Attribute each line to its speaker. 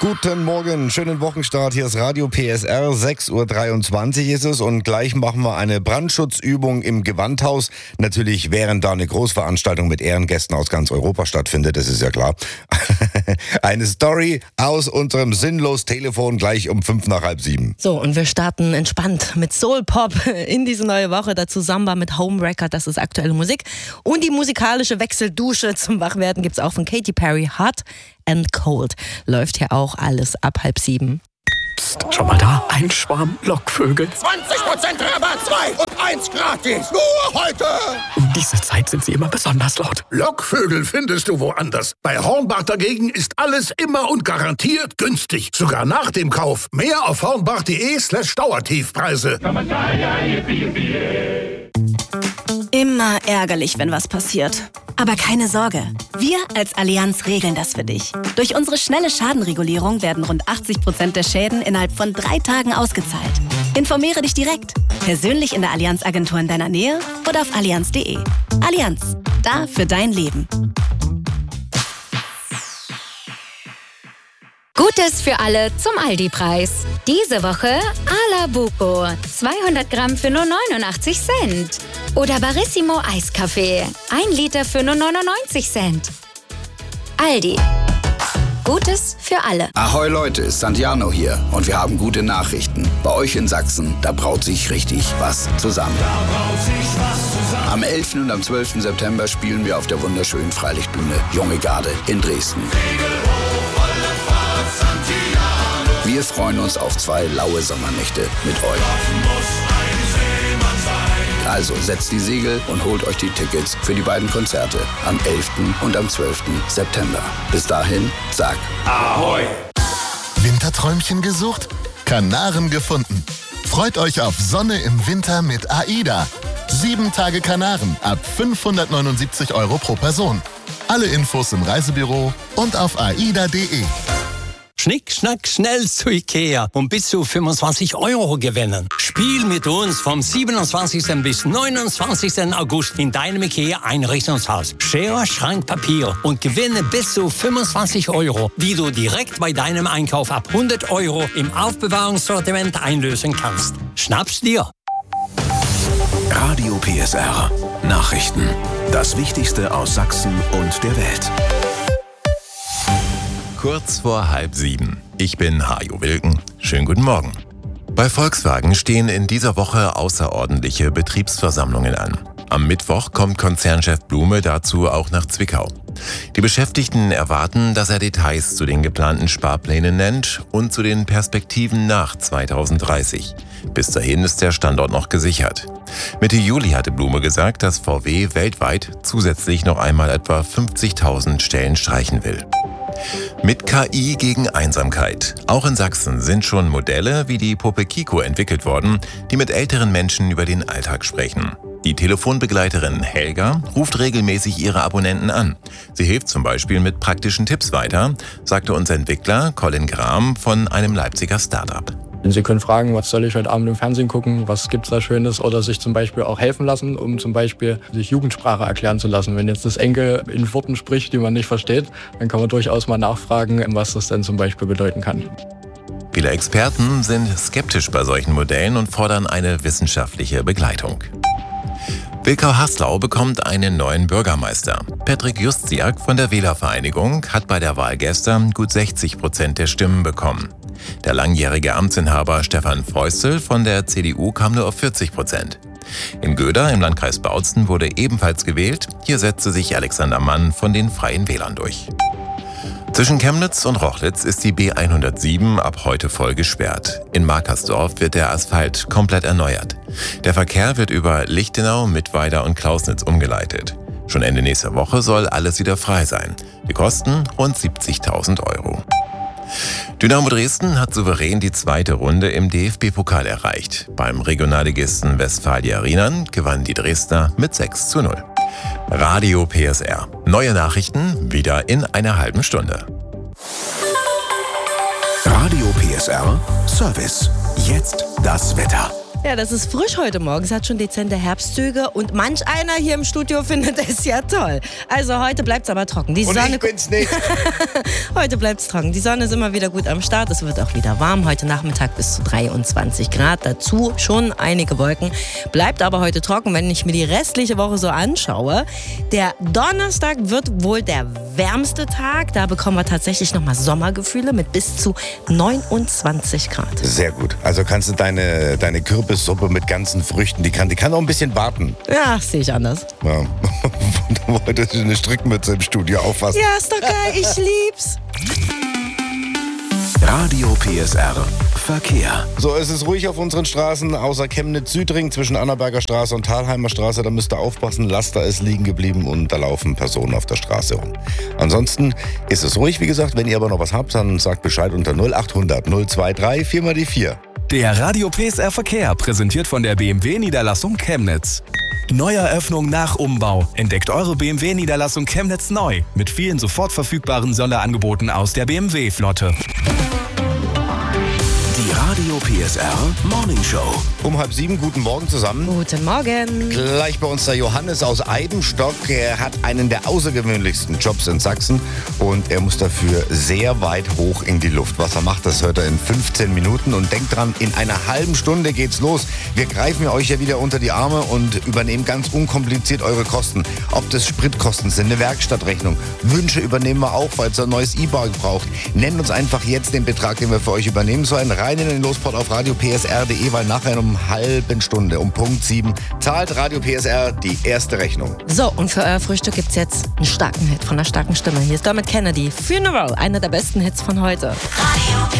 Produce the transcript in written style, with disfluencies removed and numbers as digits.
Speaker 1: Guten Morgen, schönen Wochenstart. Hier ist Radio PSR, 6.23 Uhr ist es und gleich machen wir eine Brandschutzübung im Gewandhaus. Natürlich während da eine Großveranstaltung mit Ehrengästen aus ganz Europa stattfindet, das ist ja klar. Eine Story aus unserem Sinnlos-Telefon gleich um 6:55.
Speaker 2: So, und wir starten entspannt mit Soul Pop in diese neue Woche. Dazu Samba mit Home Record, das ist aktuelle Musik. Und die musikalische Wechseldusche zum Wachwerden gibt's auch von Katy Perry, Hot and Cold. Läuft ja auch alles ab 6:30.
Speaker 3: Psst, schau mal da, ein Schwarm Lockvögel.
Speaker 4: 20% Rabatt, 2 und 1 gratis. Nur heute.
Speaker 3: Um diese Zeit sind sie immer besonders laut.
Speaker 4: Lockvögel findest du woanders. Bei Hornbach dagegen ist alles immer und garantiert günstig. Sogar nach dem Kauf. Mehr auf hornbach.de/Dauertiefpreise.
Speaker 5: Immer ärgerlich, wenn was passiert. Aber keine Sorge, wir als Allianz regeln das für dich. Durch unsere schnelle Schadenregulierung werden rund 80% der Schäden innerhalb von 3 Tagen ausgezahlt. Informiere dich direkt, persönlich in der Allianz-Agentur in deiner Nähe oder auf allianz.de. Allianz, da für dein Leben.
Speaker 6: Gutes für alle zum Aldi-Preis. Diese Woche Alabuco, 200 Gramm für nur 89 Cent. Oder Barissimo Eiskaffee, 1 Liter für nur 99 Cent. Aldi. Gutes für alle.
Speaker 7: Ahoi Leute, Santiano hier und wir haben gute Nachrichten. Bei euch in Sachsen, da braut sich richtig was zusammen. Am 11. und am 12. September spielen wir auf der wunderschönen Freilichtbühne Junge Garde in Dresden. Wir freuen uns auf 2 laue Sommernächte mit euch. Also setzt die Segel und holt euch die Tickets für die beiden Konzerte am 11. und am 12. September. Bis dahin, sag Ahoi!
Speaker 8: Winterträumchen gesucht? Kanaren gefunden. Freut euch auf Sonne im Winter mit AIDA. 7 Tage Kanaren ab 579 € pro Person. Alle Infos im Reisebüro und auf aida.de.
Speaker 9: Schnick, schnack, schnell zu Ikea und bis zu 25 € gewinnen. Spiel mit uns vom 27. bis 29. August in deinem Ikea-Einrichtungshaus. Schere, Schrank, Papier und gewinne bis zu 25 €, die du direkt bei deinem Einkauf ab 100 € im Aufbewahrungssortiment einlösen kannst. Schnapp's dir!
Speaker 10: Radio PSR. Nachrichten. Das Wichtigste aus Sachsen und der Welt.
Speaker 11: Kurz vor 6:30. Ich bin Hajo Wilken. Schönen guten Morgen. Bei Volkswagen stehen in dieser Woche außerordentliche Betriebsversammlungen an. Am Mittwoch kommt Konzernchef Blume dazu auch nach Zwickau. Die Beschäftigten erwarten, dass er Details zu den geplanten Sparplänen nennt und zu den Perspektiven nach 2030. Bis dahin ist der Standort noch gesichert. Mitte Juli hatte Blume gesagt, dass VW weltweit zusätzlich noch einmal etwa 50.000 Stellen streichen will. Mit KI gegen Einsamkeit. Auch in Sachsen sind schon Modelle wie die Puppe Kiko entwickelt worden, die mit älteren Menschen über den Alltag sprechen. Die Telefonbegleiterin Helga ruft regelmäßig ihre Abonnenten an. Sie hilft zum Beispiel mit praktischen Tipps weiter, sagte uns Entwickler Colin Graham von einem Leipziger Startup.
Speaker 12: Sie können fragen, was soll ich heute Abend im Fernsehen gucken, was gibt's da Schönes, oder sich zum Beispiel auch helfen lassen, um zum Beispiel sich Jugendsprache erklären zu lassen. Wenn jetzt das Enkel in Worten spricht, die man nicht versteht, dann kann man durchaus mal nachfragen, was das denn zum Beispiel bedeuten kann.
Speaker 11: Viele Experten sind skeptisch bei solchen Modellen und fordern eine wissenschaftliche Begleitung. Wilkau-Haslau bekommt einen neuen Bürgermeister. Patrick Justiak von der Wählervereinigung hat bei der Wahl gestern gut 60% der Stimmen bekommen. Der langjährige Amtsinhaber Stefan Feustel von der CDU kam nur auf 40%. In Göder im Landkreis Bautzen wurde ebenfalls gewählt. Hier setzte sich Alexander Mann von den Freien Wählern durch. Zwischen Chemnitz und Rochlitz ist die B107 ab heute voll gesperrt. In Markersdorf wird der Asphalt komplett erneuert. Der Verkehr wird über Lichtenau, Mittweida und Klausnitz umgeleitet. Schon Ende nächster Woche soll alles wieder frei sein. Die Kosten rund 70.000 €. Dynamo Dresden hat souverän die 2. Runde im DFB-Pokal erreicht. Beim Regionalligisten Westfalia Rheinland gewannen die Dresdner mit 6:0. Radio PSR. Neue Nachrichten wieder in einer halben Stunde.
Speaker 10: Radio PSR Service. Jetzt das Wetter.
Speaker 2: Ja, das ist frisch heute Morgen. Es hat schon dezente Herbstzüge und manch einer hier im Studio findet es ja toll. Also heute bleibt es aber trocken. Die Sonne,
Speaker 1: ich bin's nicht.
Speaker 2: Heute bleibt es trocken. Die Sonne ist immer wieder gut am Start. Es wird auch wieder warm. Heute Nachmittag bis zu 23 Grad. Dazu schon einige Wolken. Bleibt aber heute trocken, wenn ich mir die restliche Woche so anschaue. Der Donnerstag wird wohl der wärmste Tag. Da bekommen wir tatsächlich nochmal Sommergefühle mit bis zu 29 Grad.
Speaker 1: Sehr gut. Also kannst du deine Kürbissuppe mit ganzen Früchten, die kann auch ein bisschen warten.
Speaker 2: Ja, sehe ich anders.
Speaker 1: Ja. Du wolltest eine Strickmütze im Studio auffassen.
Speaker 2: Ja, ist doch geil. Ich lieb's.
Speaker 10: Radio PSR Verkehr.
Speaker 1: So, es ist ruhig auf unseren Straßen, außer Chemnitz-Südring zwischen Annaberger Straße und Thalheimer Straße. Da müsst ihr aufpassen, Laster ist liegen geblieben und da laufen Personen auf der Straße rum. Ansonsten ist es ruhig, wie gesagt. Wenn ihr aber noch was habt, dann sagt Bescheid unter 0800 023 4 mal die 4.
Speaker 13: Der Radio PSR Verkehr, präsentiert von der BMW-Niederlassung Chemnitz. Neueröffnung nach Umbau. Entdeckt eure BMW-Niederlassung Chemnitz neu. Mit vielen sofort verfügbaren Sonderangeboten aus der BMW-Flotte.
Speaker 10: Die Radio PSR Morning Show.
Speaker 1: Um 6:30, guten Morgen zusammen.
Speaker 2: Guten Morgen.
Speaker 1: Gleich bei uns der Johannes aus Eibenstock. Er hat einen der außergewöhnlichsten Jobs in Sachsen und er muss dafür sehr weit hoch in die Luft. Was er macht, das hört er in 15 Minuten und denkt dran, in einer halben Stunde geht's los. Wir greifen euch ja wieder unter die Arme und übernehmen ganz unkompliziert eure Kosten. Ob das Spritkosten sind, eine Werkstattrechnung. Wünsche übernehmen wir auch, falls ihr ein neues E-Bike braucht. Nennt uns einfach jetzt den Betrag, den wir für euch übernehmen sollen. Rein in den Lospot auf radiopsr.de, weil nachher um halben Stunde, um Punkt 7, zahlt Radio PSR die erste Rechnung.
Speaker 2: So, und für euer Frühstück gibt's jetzt einen starken Hit von einer starken Stimme. Hier ist Dermot Kennedy, Funeral, einer der besten Hits von heute.
Speaker 14: Radio